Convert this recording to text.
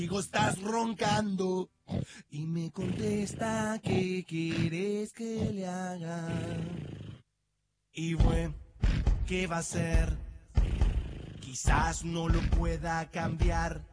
Digo, estás roncando y me contesta que quieres que le haga. Y bueno, ¿qué va a ser? Quizás no lo pueda cambiar,